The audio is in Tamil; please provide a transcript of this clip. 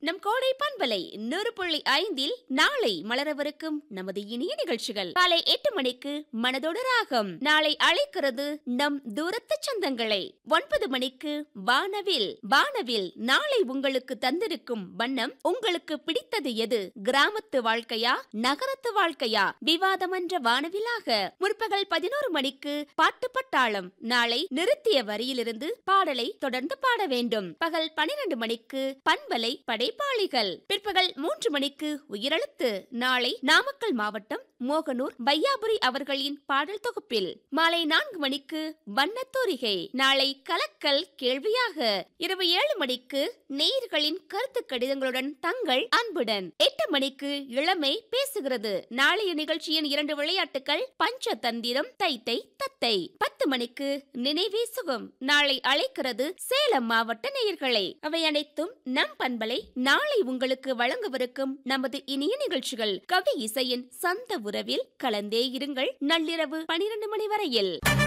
நம் கோடை பண்பலை 100.5 நாளை மலரவிருக்கும் நமது இனிய நிகழ்ச்சிகள் காலை 8 மணிக்கு மனதோடு ராகம். நாளை அழைக்கிறது நம் தூரத்து சொந்தங்களை. 9 மணிக்கு வானவில் நாளை உங்களுக்கு தந்திருக்கும் வண்ணம் உங்களுக்கு பிடித்தது எது, கிராமத்து வாழ்க்கையா நகரத்து வாழ்க்கையா, விவாதமன்ற வானவிலாக. முற்பகல் 11 மணிக்கு பாட்டு பட்டாளம். நாளை நிறுத்திய வரியிலிருந்து பாடலை தொடர்ந்து பாட வேண்டும். பகல் 12 மணிக்கு பண்பலை படைப்பாளிகள். பிற்பகல் 3 மணிக்கு உயிரெழுத்து. நாளை நாமக்கல் மாவட்டம் மோகனூர் வையாபுரி அவர்களின் பாடல் தொகுப்பில். மாலை 4 மணிக்கு வண்ணத்தூரிகை. நாளை கலக்கல் கேள்வியாக. இரவு 7 மணிக்கு நேயர்களின் கருத்து கடிதங்களுடன் தங்கள் அன்புடன். 8 மணிக்கு இளமை பேசுகிறது. நாளைய நிகழ்ச்சியின் 2 விளையாட்டுகள் பஞ்சதந்திரம் தைத்தை தத்தை. 10 மணிக்கு நினைவே சுகம். நாளை அழைக்கிறது சேலம் மாவட்ட நேயர்களை. அவை அனைத்தும் நம் பண்பலை நாளை உங்களுக்கு வழங்கவிருக்கும் நமது இனிய நிகழ்ச்சிகள். கவி இசையின் சந்த உறவில் கலந்தே இருங்கள். நள்ளிரவு 12 மணி வரையில்.